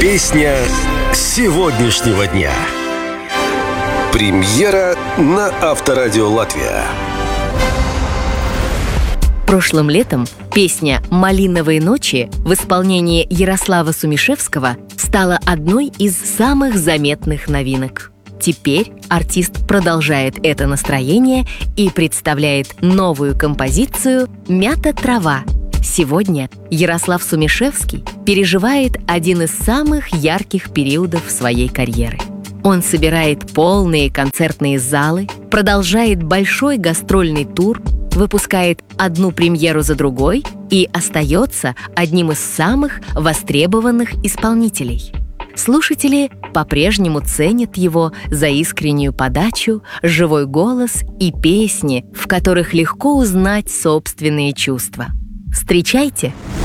Песня сегодняшнего дня. Премьера на Авторадио Латвия. Прошлым летом песня «Малиновые ночи» в исполнении Ярослава Сумишевского стала одной из самых заметных новинок. Теперь артист продолжает это настроение и представляет новую композицию «Мята трава». Сегодня Ярослав Сумишевский переживает один из самых ярких периодов своей карьеры. Он собирает полные концертные залы, продолжает большой гастрольный тур, выпускает одну премьеру за другой и остается одним из самых востребованных исполнителей. Слушатели по-прежнему ценят его за искреннюю подачу, живой голос и песни, в которых легко узнать собственные чувства. Встречайте